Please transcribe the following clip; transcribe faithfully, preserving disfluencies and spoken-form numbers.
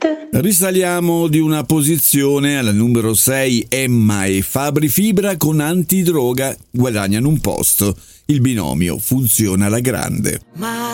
hit? Risaliamo di una posizione alla numero sei. Emma e Fabri Fibra con Antidroga guadagnano un posto. Il binomio funziona alla grande. Ma